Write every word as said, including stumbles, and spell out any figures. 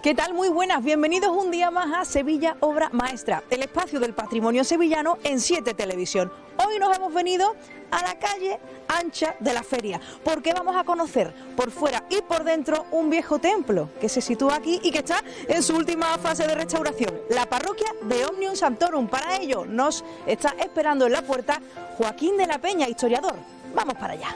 ¿Qué tal? Muy buenas, bienvenidos un día más a Sevilla Obra Maestra, el espacio del patrimonio sevillano en siete Televisión. Hoy nos hemos venido a la calle ancha de la feria, porque vamos a conocer por fuera y por dentro un viejo templo que se sitúa aquí y que está en su última fase de restauración, la parroquia de Omnium Sanctorum. Para ello nos está esperando en la puerta Joaquín de la Peña, historiador. Vamos para allá.